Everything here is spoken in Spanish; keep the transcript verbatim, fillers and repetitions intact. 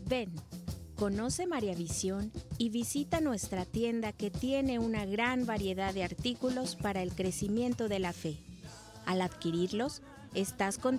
Ven, conoce María Visión y visita nuestra tienda que tiene una gran variedad de artículos para el crecimiento de la fe. Al adquirirlos, estás contribuyendo